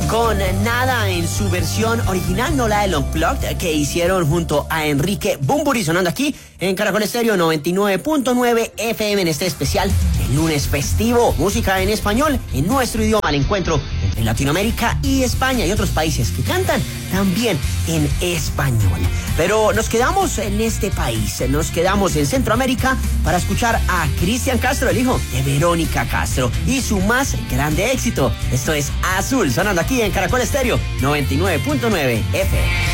con Nada en su versión original, no la del Unplugged, que hicieron junto a Enrique Bunbury, sonando aquí en Caracol Estéreo 99.9 FM en este especial el lunes festivo. Música en español en nuestro idioma, al encuentro entre Latinoamérica y España y otros países que cantan también en español. Pero nos quedamos en este país, nos quedamos en Centroamérica para escuchar a Cristian Castro, el hijo de Verónica Castro, y su más grande éxito. Esto es Azul, sonando aquí en Caracol Estéreo 99.9 FM.